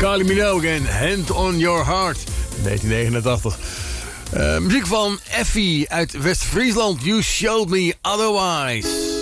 Kylie Minogue en Hand on Your Heart, 1989. Muziek van Effie uit West-Friesland, You Showed Me Otherwise.